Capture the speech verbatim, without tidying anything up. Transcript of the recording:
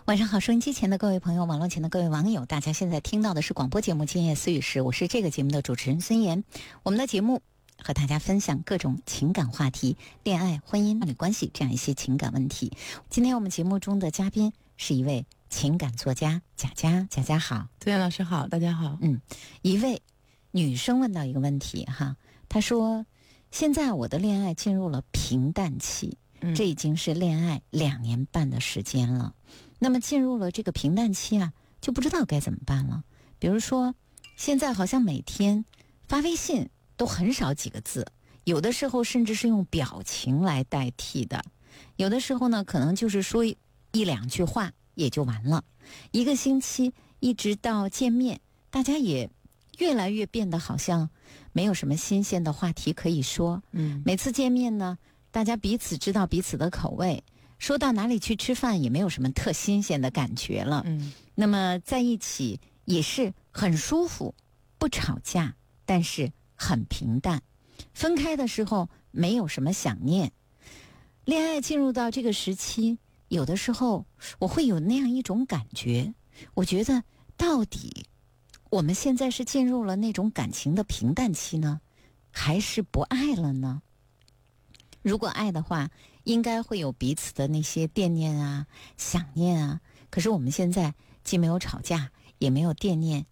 晚上好，收音机前的各位朋友，网络前的各位网友，大家现在听到的是广播节目《今夜思语时》，我是这个节目的主持人孙岩。我们的节目和大家分享各种情感话题，恋爱、婚姻、伴侣关系这样一些情感问题。今天我们节目中的嘉宾是一位情感作家贾佳，贾佳好。 孙岩老师好，大家好。 嗯，一位女生问到一个问题哈，她说：现在我的恋爱进入了平淡期，这已经是恋爱两年半的时间了。那么进入了这个平淡期啊，就不知道该怎么办了。比如说，现在好像每天发微信都很少几个字，有的时候甚至是用表情来代替的，有的时候呢，可能就是说一两句话也就完了。一个星期一直到见面，大家也越来越变得好像没有什么新鲜的话题可以说。嗯，每次见面呢，大家彼此知道彼此的口味。说到哪里去吃饭也没有什么特新鲜的感觉了。嗯，那么在一起也是很舒服，不吵架，但是很平淡。分开的时候没有什么想念。恋爱进入到这个时期，有的时候我会有那样一种感觉，我觉得到底我们现在是进入了那种感情的平淡期呢，还是不爱了呢？如果爱的话，应该会有彼此的那些惦念啊、想念啊。可是我们现在既没有吵架，也没有惦念，